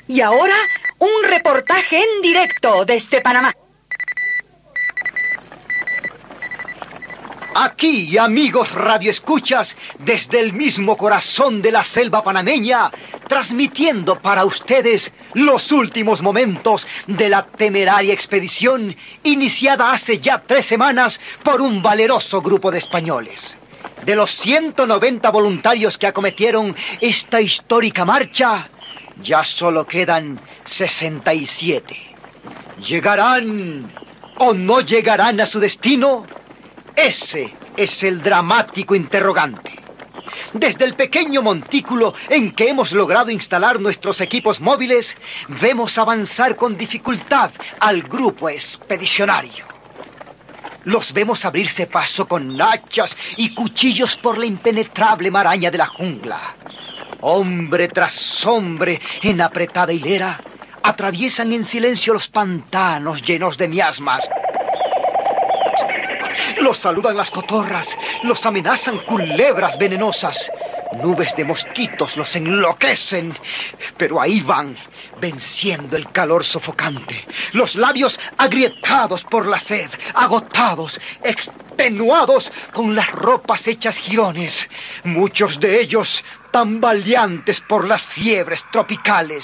Y ahora, un reportaje en directo desde Panamá. Aquí, amigos radioescuchas, desde el mismo corazón de la selva panameña, transmitiendo para ustedes los últimos momentos de la temeraria expedición iniciada hace ya 3 semanas por un valeroso grupo de españoles. De los 190 voluntarios que acometieron esta histórica marcha, ya solo quedan 67. ¿Llegarán o no llegarán a su destino? Ese es el dramático interrogante. Desde el pequeño montículo en que hemos logrado instalar nuestros equipos móviles, vemos avanzar con dificultad al grupo expedicionario. Los vemos abrirse paso con hachas y cuchillos por la impenetrable maraña de la jungla. Hombre tras hombre, en apretada hilera, atraviesan en silencio los pantanos llenos de miasmas. Los saludan las cotorras, los amenazan culebras venenosas. Nubes de mosquitos los enloquecen, pero ahí van, venciendo el calor sofocante. Los labios agrietados por la sed, agotados, extenuados, con las ropas hechas jirones. Muchos de ellos tambaleantes por las fiebres tropicales.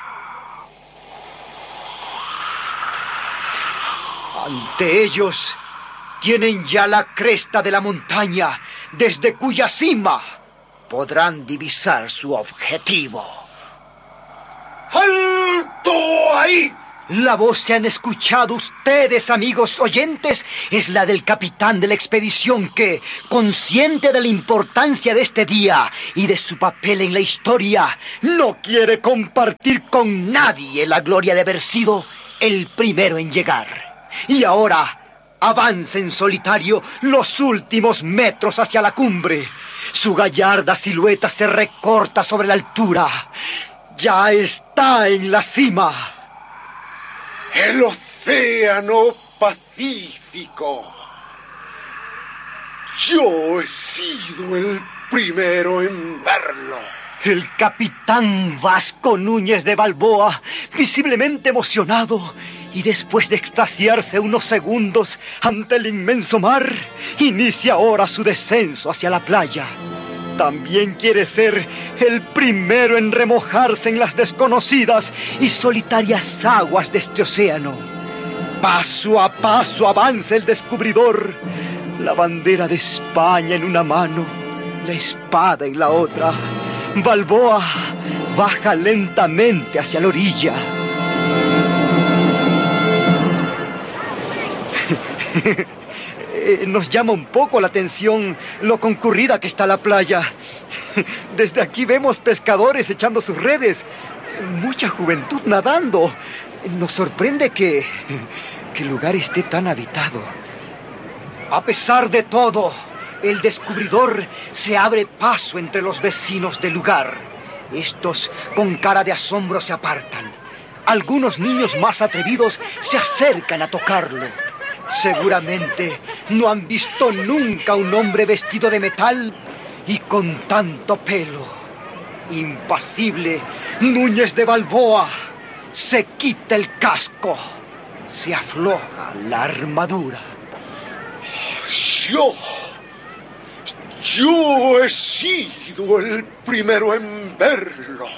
Ante ellos tienen ya la cresta de la montaña, desde cuya cima podrán divisar su objetivo. ¡Alto ahí! La voz que han escuchado ustedes, amigos oyentes, es la del capitán de la expedición que, consciente de la importancia de este día y de su papel en la historia, no quiere compartir con nadie la gloria de haber sido el primero en llegar. Y ahora avanza en solitario los últimos metros hacia la cumbre. Su gallarda silueta se recorta sobre la altura. Ya está en la cima. El Océano Pacífico. Yo he sido el primero en verlo. El capitán Vasco Núñez de Balboa, visiblemente emocionado, y después de extasiarse unos segundos ante el inmenso mar, inicia ahora su descenso hacia la playa. También quiere ser el primero en remojarse en las desconocidas y solitarias aguas de este océano. Paso a paso avanza el descubridor, la bandera de España en una mano, la espada en la otra. Balboa baja lentamente hacia la orilla. Nos llama un poco la atención lo concurrida que está la playa. Desde aquí vemos pescadores echando sus redes, mucha juventud nadando. Nos sorprende que el lugar esté tan habitado. A pesar de todo, el descubridor se abre paso entre los vecinos del lugar. Estos, con cara de asombro, se apartan. Algunos niños más atrevidos se acercan a tocarlo. Seguramente no han visto nunca un hombre vestido de metal y con tanto pelo. Impasible, Núñez de Balboa se quita el casco, se afloja la armadura. Yo he sido el primero en verlo.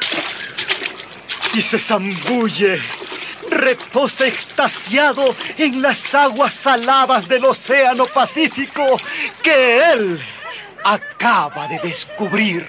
Y se zambulle, retosa extasiado en las aguas saladas del Océano Pacífico que él acaba de descubrir.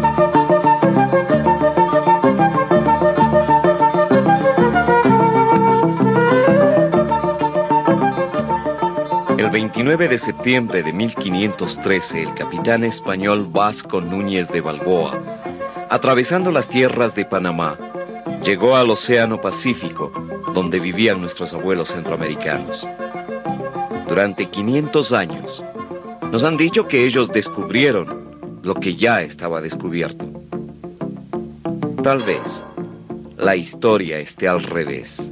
El 29 de septiembre de 1513, el capitán español Vasco Núñez de Balboa, atravesando las tierras de Panamá, llegó al Océano Pacífico, donde vivían nuestros abuelos centroamericanos. Durante 500 años, nos han dicho que ellos descubrieron lo que ya estaba descubierto. Tal vez la historia esté al revés.